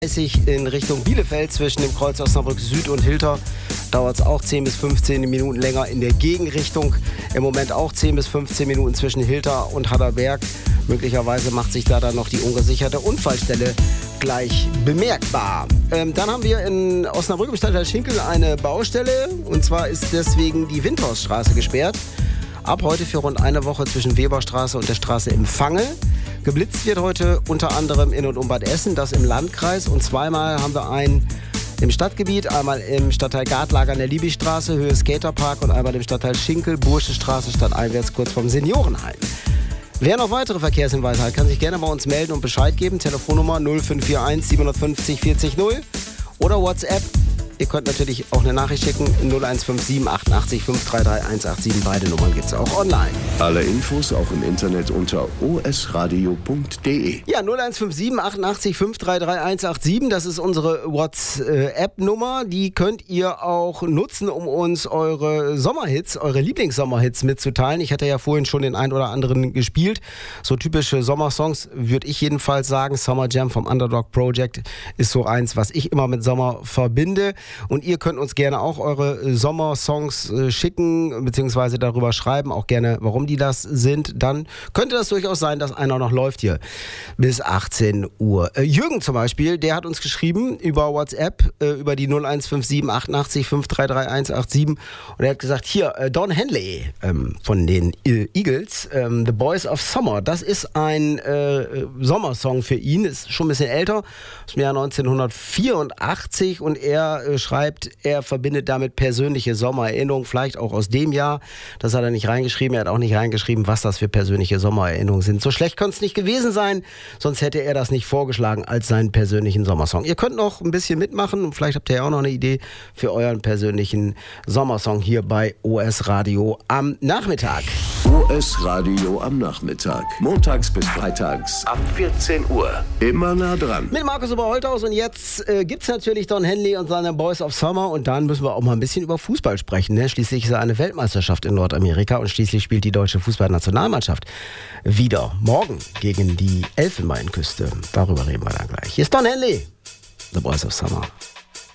In Richtung Bielefeld zwischen dem Kreuz Osnabrück Süd und Hilter dauert es auch 10 bis 15 Minuten länger. In der Gegenrichtung im Moment auch 10 bis 15 Minuten zwischen Hilter und Hadderberg. Möglicherweise macht sich da dann noch die ungesicherte Unfallstelle gleich bemerkbar. Dann haben wir in Osnabrück im Stadtteil Schinkel eine Baustelle. Und zwar ist deswegen die Windhorststraße gesperrt. Ab heute für rund eine Woche zwischen Weberstraße und der Straße im Fange. Geblitzt wird heute unter anderem in und um Bad Essen, das im Landkreis. Und zweimal haben wir einen im Stadtgebiet, einmal im Stadtteil Gartlager an der Liebigstraße, Höhe Skaterpark, und einmal im Stadtteil Schinkel, Burschestraße, stadteinwärts kurz vom Seniorenheim. Wer noch weitere Verkehrshinweise hat, kann sich gerne bei uns melden und Bescheid geben. Telefonnummer 0541 750 40 0 oder WhatsApp. Ihr könnt natürlich auch eine Nachricht schicken, 0157 88 533 187. Beide Nummern gibt es auch online. Alle Infos auch im Internet unter osradio.de. Ja, 0157 88 533 187, das ist unsere WhatsApp-Nummer. Die könnt ihr auch nutzen, um uns eure Sommerhits, eure Lieblingssommerhits mitzuteilen. Ich hatte ja vorhin schon den einen oder anderen gespielt. So typische Sommersongs, würde ich jedenfalls sagen. Summer Jam vom Underdog Project ist so eins, was ich immer mit Sommer verbinde. Und ihr könnt uns gerne auch eure Sommersongs schicken, beziehungsweise darüber schreiben, auch gerne, warum die das sind. Dann könnte das durchaus sein, dass einer noch läuft hier bis 18 Uhr. Jürgen zum Beispiel, der hat uns geschrieben über WhatsApp, über die 0157 88 533 187. Und er hat gesagt, hier, Don Henley von den Eagles, The Boys of Summer. Das ist ein Sommersong für ihn, ist schon ein bisschen älter, aus dem Jahr 1984, und er schreibt, er verbindet damit persönliche Sommererinnerungen, vielleicht auch aus dem Jahr. Das hat er nicht reingeschrieben. Er hat auch nicht reingeschrieben, was das für persönliche Sommererinnerungen sind. So schlecht könnte es nicht gewesen sein, sonst hätte er das nicht vorgeschlagen als seinen persönlichen Sommersong. Ihr könnt noch ein bisschen mitmachen und vielleicht habt ihr ja auch noch eine Idee für euren persönlichen Sommersong hier bei OS Radio am Nachmittag. OS Radio am Nachmittag. Montags bis freitags ab 14 Uhr. Immer nah dran. Mit Markus Oberholthaus, und jetzt gibt's natürlich Don Henley und seine Boys of Summer, und dann müssen wir auch mal ein bisschen über Fußball sprechen. Ne? Schließlich ist eine Weltmeisterschaft in Nordamerika und schließlich spielt die deutsche Fußballnationalmannschaft wieder morgen gegen die Elfenbeinküste. Darüber reden wir dann gleich. Hier ist Don Henley, The Boys of Summer.